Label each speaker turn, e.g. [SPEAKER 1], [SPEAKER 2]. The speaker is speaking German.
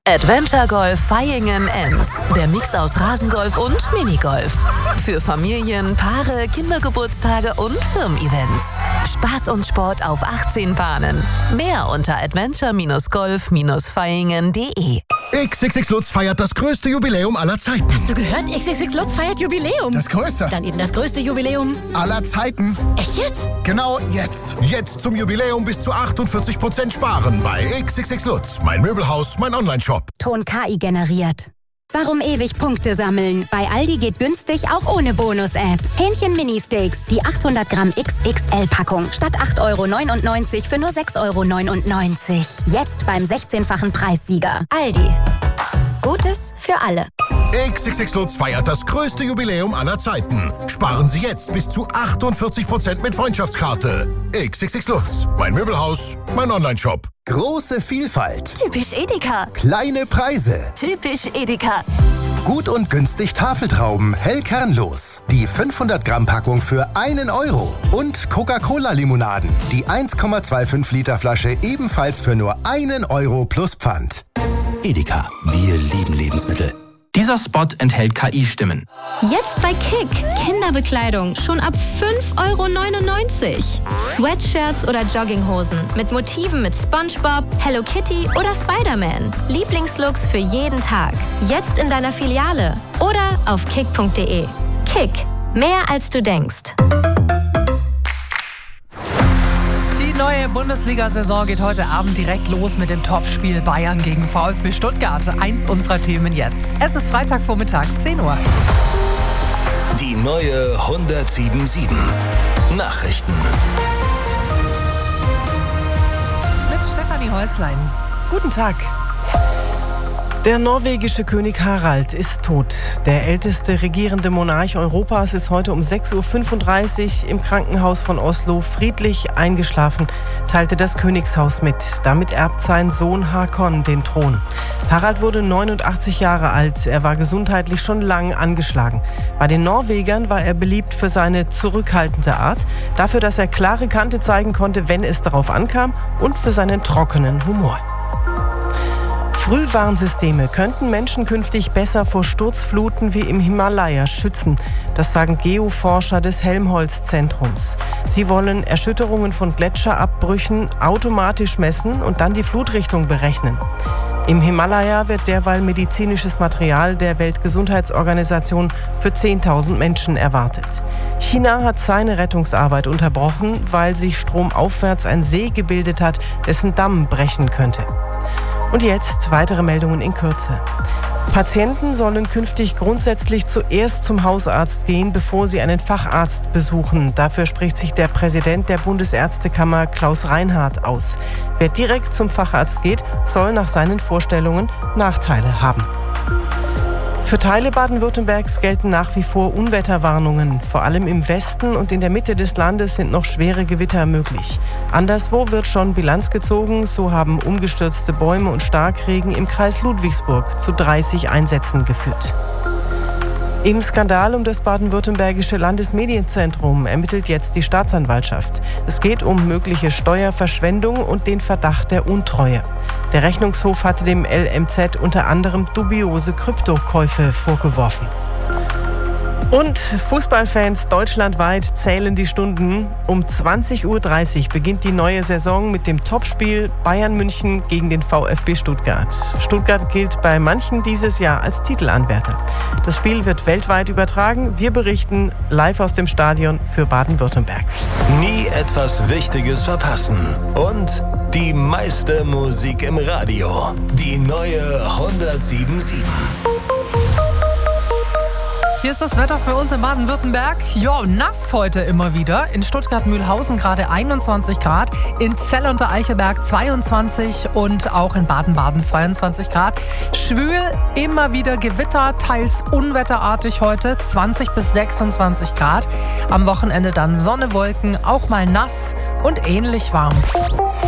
[SPEAKER 1] Adventure Golf Vaihingen-Enns. Der Mix aus Rasengolf und Minigolf. Für Familien, Paare, Kindergeburtstage und Firmen-Events. Spaß und Sport auf 18 Bahnen. Mehr unter adventure-golf-vaihingen.de.
[SPEAKER 2] XXX Lutz feiert das größte Jubiläum aller Zeiten.
[SPEAKER 3] Hast du gehört? XXX Lutz feiert Jubiläum.
[SPEAKER 2] Das größte.
[SPEAKER 3] Dann eben das größte Jubiläum
[SPEAKER 2] aller Zeiten.
[SPEAKER 3] Echt jetzt?
[SPEAKER 2] Genau jetzt. Jetzt zum Jubiläum bis zu 48% sparen bei XXX Lutz. Mein Möbelhaus, mein Onlineshop.
[SPEAKER 4] Ton KI generiert. Warum ewig Punkte sammeln? Bei Aldi geht günstig auch ohne Bonus-App. Hähnchen-Mini-Steaks, die 800 Gramm XXL-Packung. Statt 8,99 € für nur 6,99 €. Jetzt beim 16-fachen Preissieger. Aldi. Gutes für alle.
[SPEAKER 2] XXX Lutz feiert das größte Jubiläum aller Zeiten. Sparen Sie jetzt bis zu 48% mit Freundschaftskarte. XXX Lutz. Mein Möbelhaus, mein Onlineshop.
[SPEAKER 5] Große Vielfalt.
[SPEAKER 1] Typisch Edeka.
[SPEAKER 5] Kleine Preise.
[SPEAKER 1] Typisch Edeka.
[SPEAKER 5] Gut und günstig Tafeltrauben, hellkernlos. Die 500 Gramm Packung für 1 €. Und Coca-Cola-Limonaden. Die 1,25 Liter Flasche ebenfalls für nur 1 € plus Pfand.
[SPEAKER 6] Edeka, wir lieben Lebensmittel. Dieser Spot enthält KI-Stimmen.
[SPEAKER 7] Jetzt bei Kick. Kinderbekleidung schon ab 5,99 €. Sweatshirts oder Jogginghosen mit Motiven mit SpongeBob, Hello Kitty oder Spider-Man. Lieblingslooks für jeden Tag. Jetzt in deiner Filiale oder auf kick.de. Kick. Mehr als du denkst.
[SPEAKER 8] Die neue Bundesliga-Saison geht heute Abend direkt los mit dem Topspiel Bayern gegen VfB Stuttgart. Eins unserer Themen jetzt. Es ist Freitagvormittag, 10 Uhr.
[SPEAKER 9] Die neue 107.7 Nachrichten.
[SPEAKER 8] Mit Stefanie Häuslein.
[SPEAKER 10] Guten Tag. Der norwegische König Harald ist tot. Der älteste regierende Monarch Europas ist heute um 6:35 Uhr im Krankenhaus von Oslo friedlich eingeschlafen, teilte das Königshaus mit. Damit erbt sein Sohn Håkon den Thron. Harald wurde 89 Jahre alt. Er war gesundheitlich schon lang angeschlagen. Bei den Norwegern war er beliebt für seine zurückhaltende Art, dafür, dass er klare Kante zeigen konnte, wenn es darauf ankam, und für seinen trockenen Humor. Frühwarnsysteme könnten Menschen künftig besser vor Sturzfluten wie im Himalaya schützen. Das sagen Geoforscher des Helmholtz-Zentrums. Sie wollen Erschütterungen von Gletscherabbrüchen automatisch messen und dann die Flutrichtung berechnen. Im Himalaya wird derweil medizinisches Material der Weltgesundheitsorganisation für 10.000 Menschen erwartet. China hat seine Rettungsarbeit unterbrochen, weil sich stromaufwärts ein See gebildet hat, dessen Damm brechen könnte. Und jetzt weitere Meldungen in Kürze. Patienten sollen künftig grundsätzlich zuerst zum Hausarzt gehen, bevor sie einen Facharzt besuchen. Dafür spricht sich der Präsident der Bundesärztekammer Klaus Reinhardt aus. Wer direkt zum Facharzt geht, soll nach seinen Vorstellungen Nachteile haben. Für Teile Baden-Württembergs gelten nach wie vor Unwetterwarnungen. Vor allem im Westen und in der Mitte des Landes sind noch schwere Gewitter möglich. Anderswo wird schon Bilanz gezogen. So haben umgestürzte Bäume und Starkregen im Kreis Ludwigsburg zu 30 Einsätzen geführt. Im Skandal um das baden-württembergische Landesmedienzentrum ermittelt jetzt die Staatsanwaltschaft. Es geht um mögliche Steuerverschwendung und den Verdacht der Untreue. Der Rechnungshof hatte dem LMZ unter anderem dubiose Kryptokäufe vorgeworfen. Und Fußballfans deutschlandweit zählen die Stunden. Um 20:30 Uhr beginnt die neue Saison mit dem Topspiel Bayern München gegen den VfB Stuttgart. Stuttgart gilt bei manchen dieses Jahr als Titelanwärter. Das Spiel wird weltweit übertragen. Wir berichten live aus dem Stadion für Baden-Württemberg.
[SPEAKER 9] Nie etwas Wichtiges verpassen. Und die meiste Musik im Radio. Die neue 107.7.
[SPEAKER 8] Hier ist das Wetter für uns in Baden-Württemberg. Ja, nass heute immer wieder. In Stuttgart-Mühlhausen gerade 21 Grad, in Zell unter Eichelberg 22 und auch in Baden-Baden 22 Grad. Schwül, immer wieder Gewitter, teils unwetterartig heute, 20 bis 26 Grad. Am Wochenende dann Sonne, Wolken, auch mal nass und ähnlich warm.